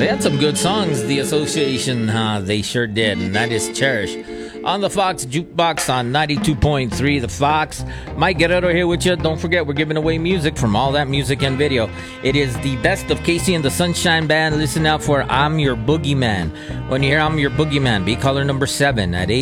They had some good songs, the Association. They sure did, and that is Cherish. On the Fox Jukebox on 92.3 The Fox. Mike Guerrero here with you. Don't forget, we're giving away music from All That Music and Video. It is the best of Casey and the Sunshine Band. Listen out for I'm Your Boogeyman. When you hear I'm Your Boogeyman, be caller number 7 at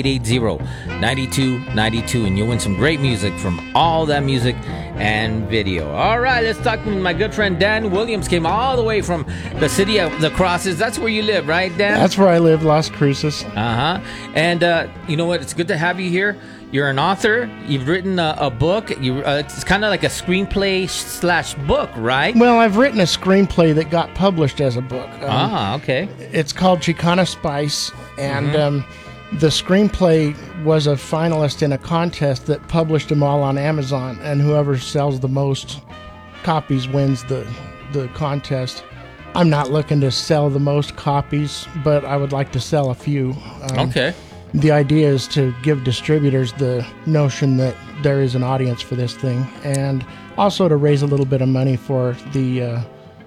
880-9292, and you'll win some great music from All That Music and Video. All right, let's talk with my good friend Dan Williams. Came all the way from the city of the Crosses. That's where you live, right, Dan? That's where I live, Las Cruces. And you know what? It's good to have you here. You're an author. You've written a book. It's kind of like a screenplay / book, right? Well, I've written a screenplay that got published as a book. Okay. It's called Chicana Spice, and the screenplay was a finalist in a contest that published them all on Amazon, and whoever sells the most copies wins the contest. I'm not looking to sell the most copies, but I would like to sell a few. Okay. The idea is to give distributors the notion that there is an audience for this thing, and also to raise a little bit of money for the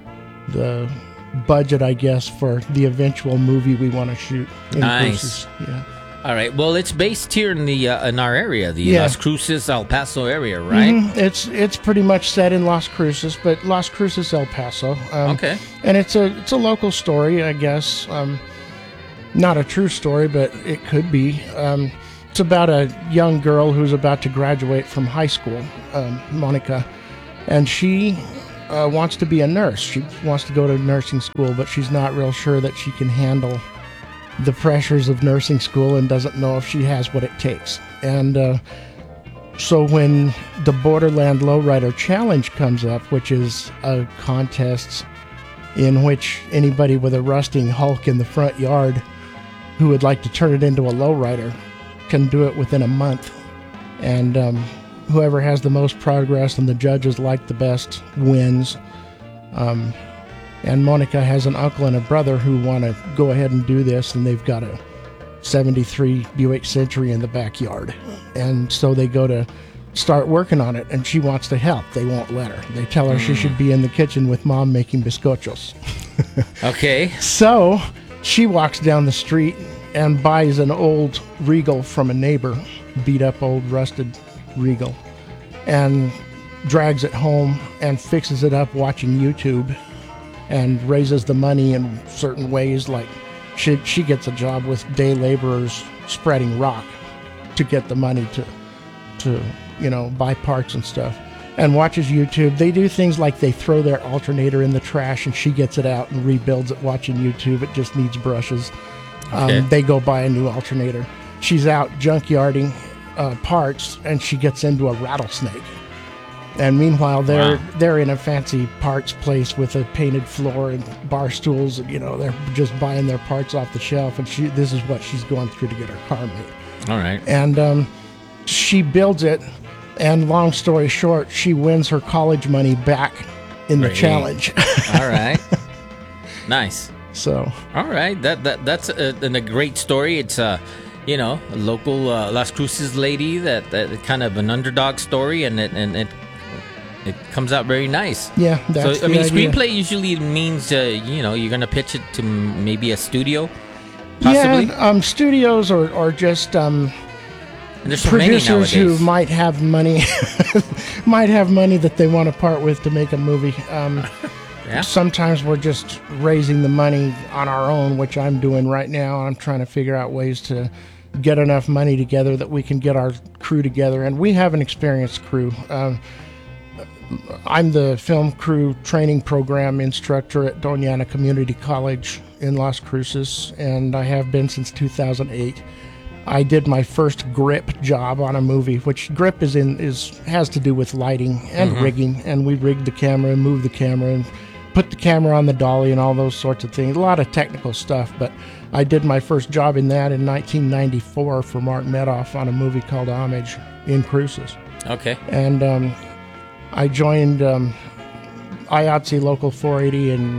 budget, I guess, for the eventual movie we want to shoot. Nice. Yeah. All right. Well, it's based here in the in our area, the Las Cruces, El Paso area, right? It's pretty much set in Las Cruces, but Las Cruces, El Paso. Okay. And it's a local story, I guess. Not a true story, but it could be. It's about a young girl who's about to graduate from high school, Monica, and she wants to be a nurse. She wants to go to nursing school, but she's not real sure that she can handle the pressures of nursing school and doesn't know if she has what it takes. And so when the Borderland Lowrider Challenge comes up, which is a contest in which anybody with a rusting Hulk in the front yard who would like to turn it into a lowrider can do it within a month. And whoever has the most progress and the judges like the best wins. And Monica has an uncle and a brother who want to go ahead and do this, and they've got a 73 Buick Century in the backyard. And so they go to start working on it, and she wants to help. They won't let her. They tell her she should be in the kitchen with Mom making bizcochos. Okay. So she walks down the street and buys an old Regal from a neighbor, beat up old rusted Regal, and drags it home and fixes it up watching YouTube and raises the money in certain ways. Like she gets a job with day laborers spreading rock to get the money to buy parts and stuff, and watches YouTube. They do things like they throw their alternator in the trash and she gets it out and rebuilds it watching YouTube. It just needs brushes. Okay. They go buy a new alternator. She's out junkyarding parts, and she gets into a rattlesnake. And meanwhile, they're in a fancy parts place with a painted floor and bar stools. They're just buying their parts off the shelf, and this is what she's going through to get her car made. All right. And she builds it, and long story short, she wins her college money back in the challenge. All right. Nice. So. All right. That's a great story. It's a local Las Cruces lady that kind of an underdog story, and it comes out very nice. Yeah. That's so I mean, screenplay usually means you're gonna pitch it to maybe a studio, possibly. Yeah. Studios or just there's so producers many who might have money that they want to part with to make a movie. Yeah. Sometimes we're just raising the money on our own, which I'm doing right now. I'm trying to figure out ways to get enough money together that we can get our crew together. And we have an experienced crew. I'm the film crew training program instructor at Doña Ana Community College in Las Cruces, and I have been since 2008. I did my first grip job on a movie, which grip has to do with lighting and rigging, and we rigged the camera and moved the camera and put the camera on the dolly and all those sorts of things. A lot of technical stuff, but I did my first job in that in 1994 for Mark Medoff on a movie called Homage in Cruces. Okay. And I joined IATSE Local 480 in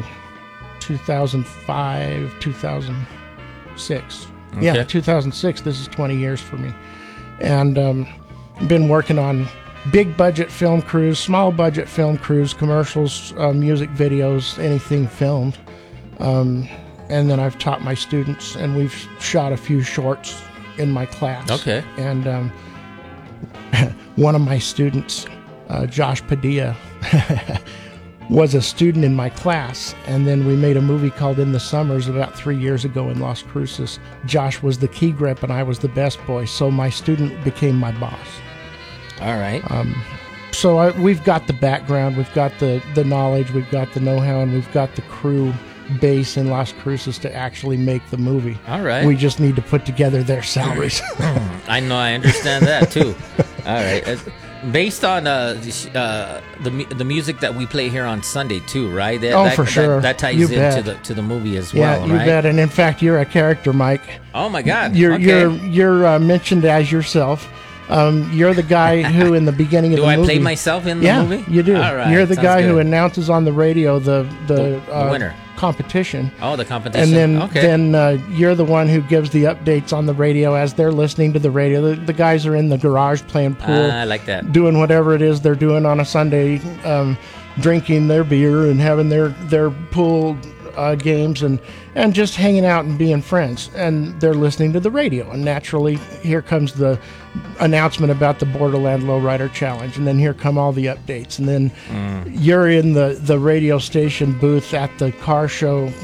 2005, 2006. Okay. Yeah, 2006. This is 20 years for me. And been working on big budget film crews, small budget film crews, commercials, music videos, anything filmed. and then I've taught my students, and we've shot a few shorts in my class. Okay. And one of my students, Josh Padilla, was a student in my class, and then we made a movie called In the Summers about 3 years ago in Las Cruces. Josh was the key grip, and I was the best boy, so my student became my boss. All right. So we've got the background, we've got the knowledge, we've got the know-how, and we've got the crew base in Las Cruces to actually make the movie. All right. We just need to put together their salaries. I know, I understand that too. All right. Based on the music that we play here on Sunday too, right? For sure. That ties You into bet. the movie as Yeah, well, you right? bet. And in fact, you're a character, Mike. Oh my God! You're mentioned as yourself. You're the guy who, in the beginning of Do the I movie, play myself in the movie? Yeah, you do. All right, You're the sounds guy who good. announces on the radio the winner competition. Oh, the competition. And then you're the one who gives the updates on the radio as they're listening to the radio. The guys are in the garage playing pool. I like that. Doing whatever it is they're doing on a Sunday, drinking their beer and having their pool games and just hanging out and being friends. And they're listening to the radio. And naturally, here comes the announcement about the Borderland Lowrider Challenge. And then here come all the updates. And then you're in the radio station booth at the car show